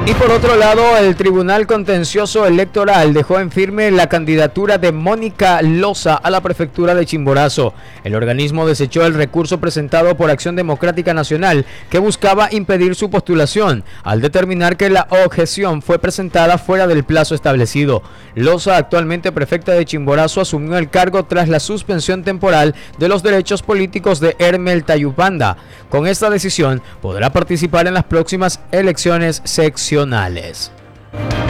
Y por otro lado, el Tribunal Contencioso Electoral dejó en firme la candidatura de Mónica Loza a la prefectura de Chimborazo. El organismo desechó el recurso presentado por Acción Democrática Nacional que buscaba impedir su postulación, al determinar que la objeción fue presentada fuera del plazo establecido. Loza, actualmente prefecta de Chimborazo, asumió el cargo tras la suspensión temporal de los derechos políticos de Hermel Tayupanda. Con esta decisión podrá participar en las próximas elecciones seccionales.